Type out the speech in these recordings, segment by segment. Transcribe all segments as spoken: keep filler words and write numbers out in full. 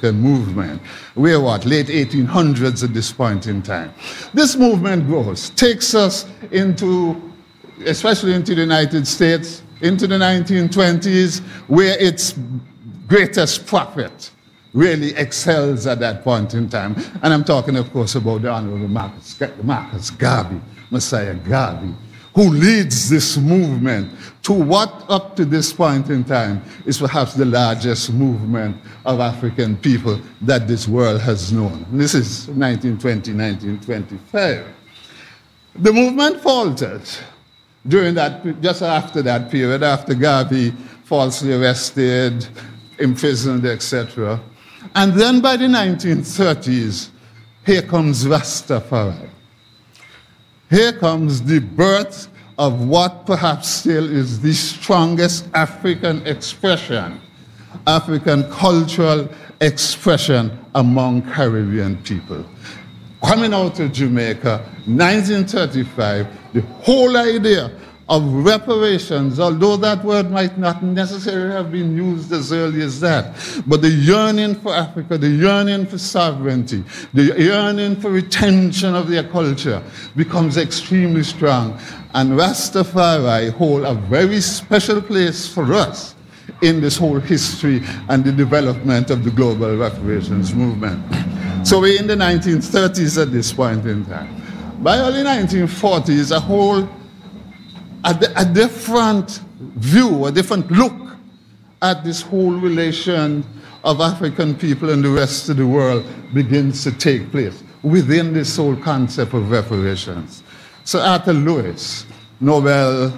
African movement. We're what, late eighteen hundreds at this point in time. This movement grows, takes us into, especially into the United States, into the nineteen twenties, where its greatest prophet really excels at that point in time. And I'm talking, of course, about the Honorable Marcus, Marcus Garvey, Messiah Garvey, who leads this movement to what, up to this point in time, is perhaps the largest movement of African people that this world has known. And this is nineteen twenty, nineteen twenty-five. The movement faltered during that, just after that period, after Garvey falsely arrested, imprisoned, et cetera. And then by the nineteen thirties, here comes Rastafari. Here comes the birth of what perhaps still is the strongest African expression, African cultural expression among Caribbean people. Coming out of Jamaica, nineteen thirty-five, the whole idea of reparations, although that word might not necessarily have been used as early as that, but the yearning for Africa, the yearning for sovereignty, the yearning for retention of their culture becomes extremely strong. And Rastafari hold a very special place for us in this whole history and the development of the global reparations movement. So we're in the nineteen thirties at this point in time. By early nineteen forties, a whole A, a different view, a different look at this whole relation of African people and the rest of the world begins to take place within this whole concept of reparations. So Arthur Lewis, Nobel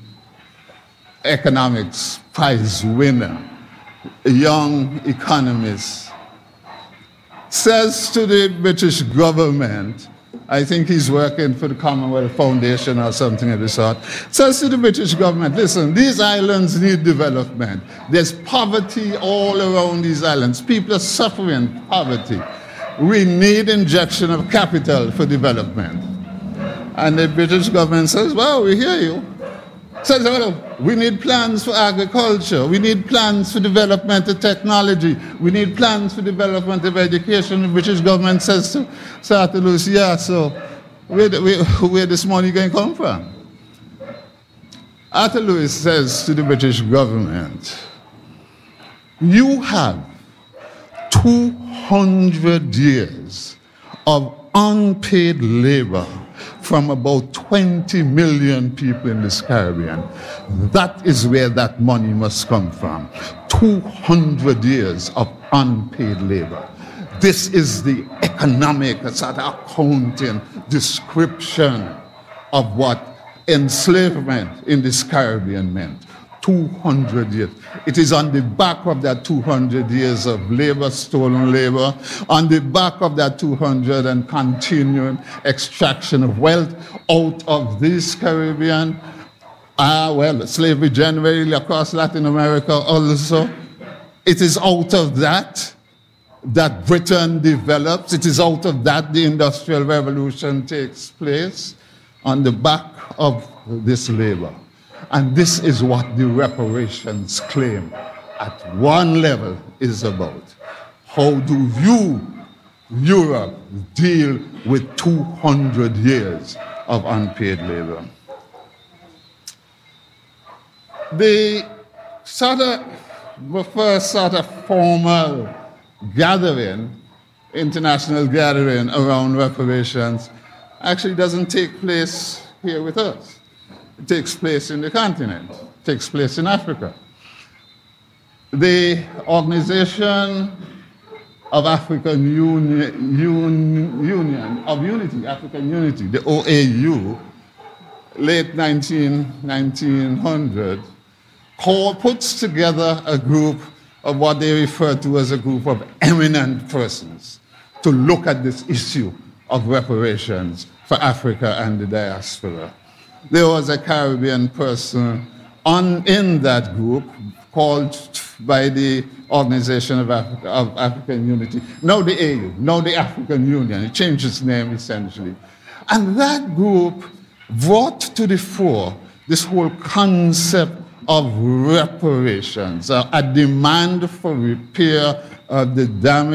Economics Prize winner, a young economist, says to the British government, I think he's working for the Commonwealth Foundation or something of the sort, says to the British government, listen, these islands need development. There's poverty all around these islands. People are suffering poverty. We need injection of capital for development. And the British government says, well, we hear you. Says, well, we need plans for agriculture. We need plans for development of technology. We need plans for development of education. The British government says to Arthur Lewis, yeah, so where, where, where this money going to come from? Arthur Lewis says to the British government, you have two hundred years of unpaid labor from about twenty million people in this Caribbean. That is where that money must come from. two hundred years of unpaid labor. This is the economic, sort of accounting description of what enslavement in this Caribbean meant. two hundred years. It is on the back of that two hundred years of labor, stolen labor, on the back of that two hundred and continuing extraction of wealth out of this Caribbean. Ah, well, slavery generally across Latin America also. It is out of that that Britain develops. It is out of that the Industrial Revolution takes place, on the back of this labor. And this is what the reparations claim at one level is about. How do you, Europe, deal with two hundred years of unpaid labor? The sort of, the first sort of formal gathering, international gathering around reparations, actually doesn't take place here with us. It takes place in the continent, it takes place in Africa. The Organization of African Union, Union of Unity, African Unity, the O A U, late nineteen hundred, puts together a group of what they refer to as a group of eminent persons to look at this issue of reparations for Africa and the diaspora. There was a Caribbean person on, in that group called by the Organization of, Africa, of African Unity, now the A U, now the African Union. It changed its name essentially. And that group brought to the fore this whole concept of reparations, a, a demand for repair of the damage